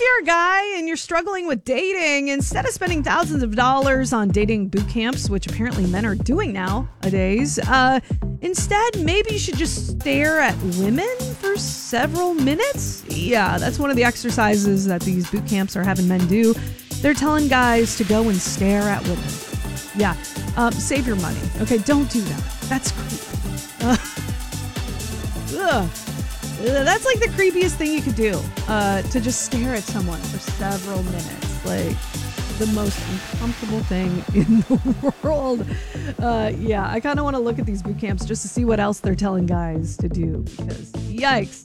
you're a guy and you're struggling with dating, instead of spending thousands of dollars on dating boot camps, which apparently men are doing nowadays, instead, maybe you should just stare at women for several minutes. Yeah, that's one of the exercises that these boot camps are having men do. They're telling guys to go and stare at women. Yeah, save your money. Okay, don't do that. That's creepy. That's like the creepiest thing you could do, to just stare at someone for several minutes. Like, the most uncomfortable thing in the world. Yeah, I kind of want to look at these boot camps just to see what else they're telling guys to do, because yikes.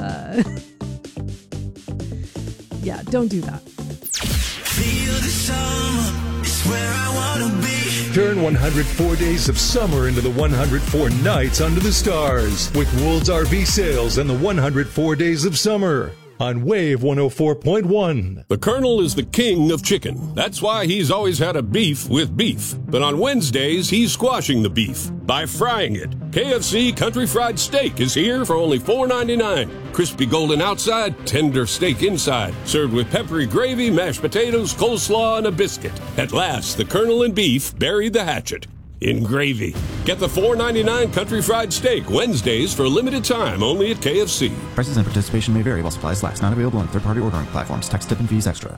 Yeah, don't do that. Feel the summer, it's where I want to be. Turn 104 days of summer into the 104 nights under the stars with Wool's RV sales and the 104 days of summer on Wave 104.1. The Colonel is the king of chicken. That's why he's always had a beef with beef. But on Wednesdays, he's squashing the beef by frying it. KFC Country Fried Steak is here for only $4.99. Crispy golden outside, tender steak inside. Served with peppery gravy, mashed potatoes, coleslaw, and a biscuit. At last, the Colonel and beef buried the hatchet in gravy. Get the $4.99 Country Fried Steak Wednesdays for a limited time only at KFC. Prices and participation may vary while supplies last. Not available on third-party ordering platforms. Tax, tip, and fees extra.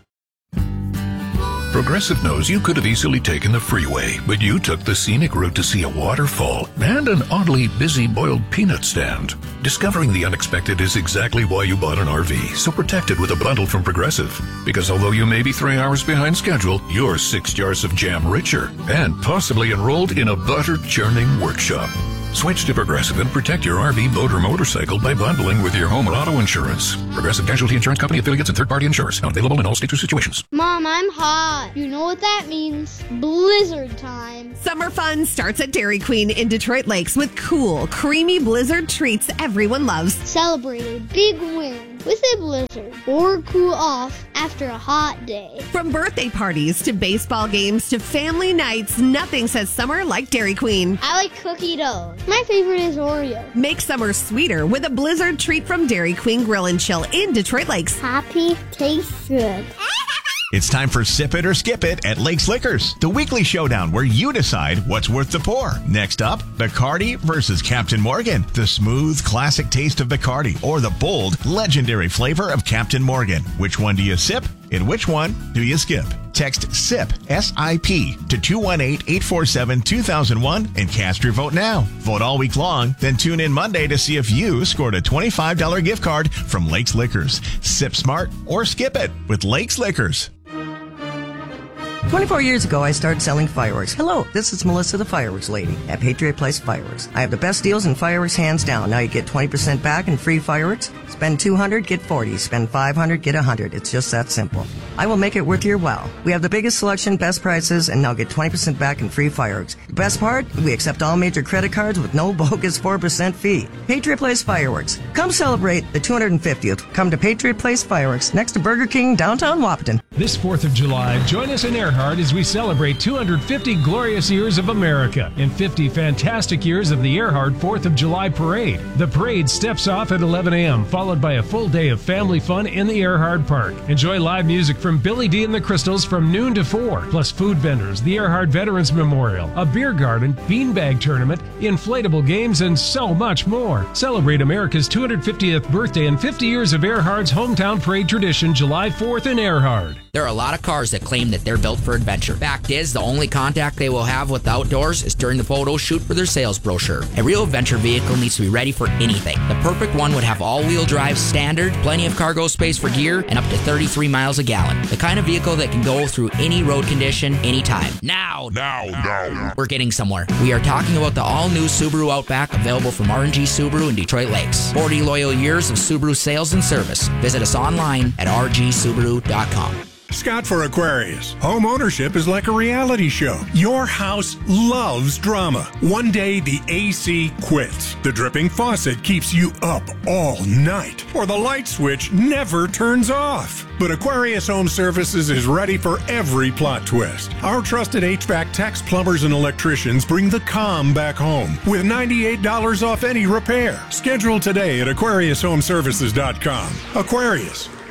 Progressive knows you could have easily taken the freeway, but you took the scenic route to see a waterfall and an oddly busy boiled peanut stand. Discovering the unexpected is exactly why you bought an RV, so protect it with a bundle from Progressive. Because although you may be 3 hours behind schedule, you're 6 jars of jam richer and possibly enrolled in a butter churning workshop. Switch to Progressive and protect your RV, boat, or motorcycle by bundling with your home and auto insurance. Progressive Casualty Insurance Company affiliates and third-party insurers. Not available in all states or situations. Mom, I'm hot. You know what that means? Blizzard time. Summer fun starts at Dairy Queen in Detroit Lakes with cool, creamy blizzard treats everyone loves. Celebrate a big win with a blizzard or cool off after a hot day. From birthday parties to baseball games to family nights, nothing says summer like Dairy Queen. I like cookie dough. My favorite is Oreo. Make summer sweeter with a blizzard treat from Dairy Queen Grill and Chill in Detroit Lakes. Happy tastes good. It's time for Sip It or Skip It at Lakes Liquors, the weekly showdown where you decide what's worth the pour. Next up, Bacardi versus Captain Morgan, the smooth, classic taste of Bacardi or the bold, legendary flavor of Captain Morgan. Which one do you sip and which one do you skip? Text SIP, S-I-P, to 218-847-2001 and cast your vote now. Vote all week long, then tune in Monday to see if you scored a $25 gift card from Lakes Liquors. Sip smart or skip it with Lakes Liquors. 24 years ago, I started selling fireworks. Hello, this is Melissa, the fireworks lady at Patriot Place Fireworks. I have the best deals in fireworks, hands down. Now you get 20% back in free fireworks. Spend $200, get $40. Spend $500, get $100. It's just that simple. I will make it worth your while. We have the biggest selection, best prices, and now get 20% back in free fireworks. The best part? We accept all major credit cards with no bogus 4% fee. Patriot Place Fireworks. Come celebrate the 250th. Come to Patriot Place Fireworks, next to Burger King, downtown Wapaton. This 4th of July, join us in Earhart as we celebrate 250 glorious years of America and 50 fantastic years of the Earhart 4th of July Parade. The parade steps off at 11 a.m., followed by a full day of family fun in the Earhart Park. Enjoy live music from Billy D and the Crystals from noon to 4, plus food vendors, the Earhart Veterans Memorial, a beer garden, beanbag tournament, inflatable games, and so much more. Celebrate America's 250th birthday and 50 years of Earhart's hometown parade tradition July 4th in Earhart. There are a lot of cars that claim that they're built for adventure. Fact is, the only contact they will have with the outdoors is during the photo shoot for their sales brochure. A real adventure vehicle needs to be ready for anything. The perfect one would have all-wheel drive standard, plenty of cargo space for gear, and up to 33 miles a gallon. The kind of vehicle that can go through any road condition, anytime. Now. We're getting somewhere. We are talking about the all-new Subaru Outback, available from R&G Subaru in Detroit Lakes. 40 loyal years of Subaru sales and service. Visit us online at rgsubaru.com. Scott for Aquarius. Home ownership is like a reality show. Your house loves drama. One day the AC quits. The dripping faucet keeps you up all night. Or the light switch never turns off. But Aquarius Home Services is ready for every plot twist. Our trusted HVAC techs, plumbers, and electricians bring the calm back home with $98 off any repair. Schedule today at AquariusHomeservices.com. Aquarius.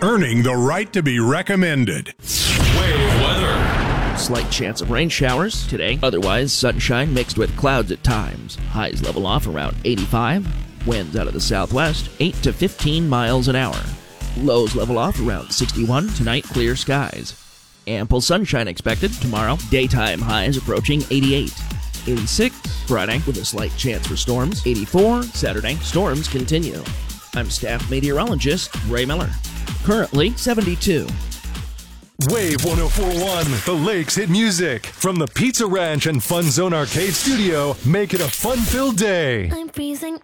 earning the right to be recommended. Wave weather. Slight chance of rain showers today. Otherwise, sunshine mixed with clouds at times. Highs level off around 85. Winds out of the southwest, 8 to 15 miles an hour. Lows level off around 61. Tonight, clear skies. Ample sunshine expected tomorrow. Daytime highs approaching 88. 86 Friday with a slight chance for storms. 84 Saturday. Storms continue. I'm staff meteorologist Ray Miller. Currently 72. Wave 104.1, the Lakes hit music. From the Pizza Ranch and Fun Zone Arcade Studio, make it a fun-filled day. I'm freezing.